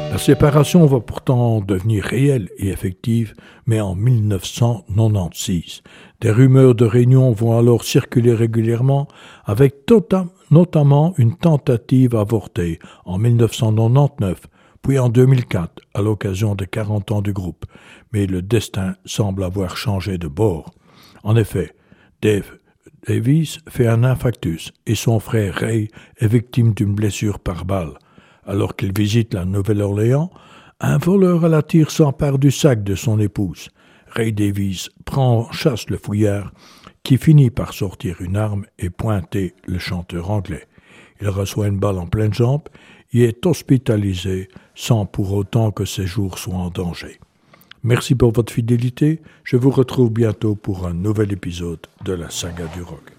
La séparation va pourtant devenir réelle et effective, mais en 1996. Des rumeurs de réunion vont alors circuler régulièrement, avec notamment une tentative avortée en 1999, puis en 2004, à l'occasion des 40 ans du groupe. Mais le destin semble avoir changé de bord. En effet, Dave Davies fait un infarctus et son frère Ray est victime d'une blessure par balle. Alors qu'il visite la Nouvelle-Orléans, un voleur à la tire s'empare du sac de son épouse. Ray Davies prend en chasse le fouillard, qui finit par sortir une arme et pointer le chanteur anglais. Il reçoit une balle en pleine jambe et est hospitalisé sans pour autant que ses jours soient en danger. Merci pour votre fidélité. Je vous retrouve bientôt pour un nouvel épisode de la saga du rock.